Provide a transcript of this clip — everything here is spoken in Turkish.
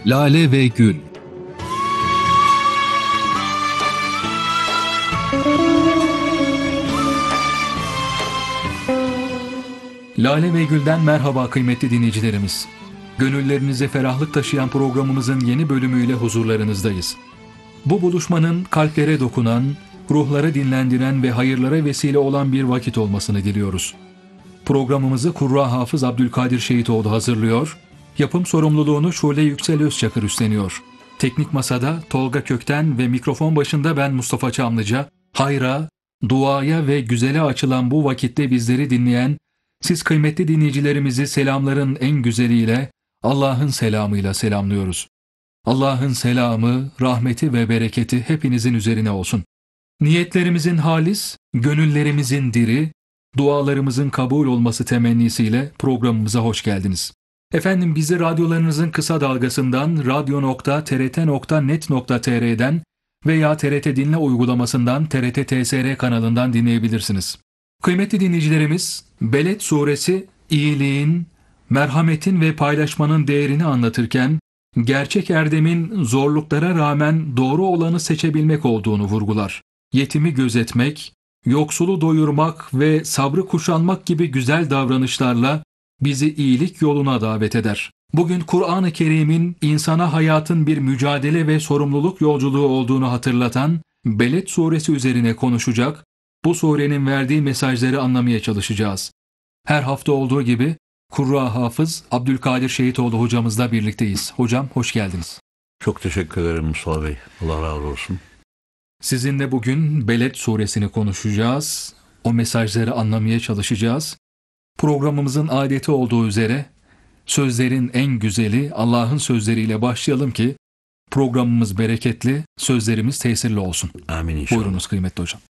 Lale ve Gül. Lale ve Gül'den merhaba kıymetli dinleyicilerimiz. Gönüllerinize ferahlık taşıyan programımızın yeni bölümüyle huzurlarınızdayız. Bu buluşmanın kalplere dokunan, ruhları dinlendiren ve hayırlara vesile olan bir vakit olmasını diliyoruz. Programımızı Kurra Hafız Abdülkadir Şehitoğlu hazırlıyor, yapım sorumluluğunu Şule Yüksel Özçakır üstleniyor. Teknik masada Tolga Kökten ve mikrofon başında ben Mustafa Çamlıca, hayra, duaya ve güzele açılan bu vakitte bizleri dinleyen, siz kıymetli dinleyicilerimizi selamların en güzeliyle, Allah'ın selamıyla selamlıyoruz. Allah'ın selamı, rahmeti ve bereketi hepinizin üzerine olsun. Niyetlerimizin halis, gönüllerimizin diri, dualarımızın kabul olması temennisiyle programımıza hoş geldiniz. Efendim bizi radyolarınızın kısa dalgasından radyo.trt.net.tr'den veya TRT Dinle uygulamasından TRT TSR kanalından dinleyebilirsiniz. Kıymetli dinleyicilerimiz, Beled suresi iyiliğin, merhametin ve paylaşmanın değerini anlatırken, gerçek erdemin zorluklara rağmen doğru olanı seçebilmek olduğunu vurgular. Yetimi gözetmek, yoksulu doyurmak ve sabrı kuşanmak gibi güzel davranışlarla bizi iyilik yoluna davet eder. Bugün Kur'an-ı Kerim'in insana hayatın bir mücadele ve sorumluluk yolculuğu olduğunu hatırlatan Beled suresi üzerine konuşacak, bu surenin verdiği mesajları anlamaya çalışacağız. Her hafta olduğu gibi Kurra Hafız Abdülkadir Şehitoğlu hocamızla birlikteyiz. Hocam hoş geldiniz. Çok teşekkür ederim Mustafa Bey. Allah razı olsun. Sizinle bugün Beled suresini konuşacağız. O mesajları anlamaya çalışacağız. Programımızın adeti olduğu üzere sözlerin en güzeli Allah'ın sözleriyle başlayalım ki programımız bereketli, sözlerimiz tesirli olsun. Amin inşallah. Buyurunuz kıymetli hocam.